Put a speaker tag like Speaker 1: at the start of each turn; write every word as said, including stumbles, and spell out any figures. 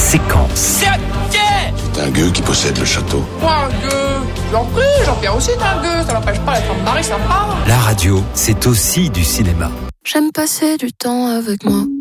Speaker 1: séquence.
Speaker 2: C'est
Speaker 3: un gueux qui possède le château.
Speaker 2: Quoi, un gueux? J'en prie, Jean-Pierre aussi est un gueux, ça n'empêche pas d'être un mari sympa.
Speaker 1: La radio, c'est aussi du cinéma.
Speaker 4: J'aime passer du temps avec moi.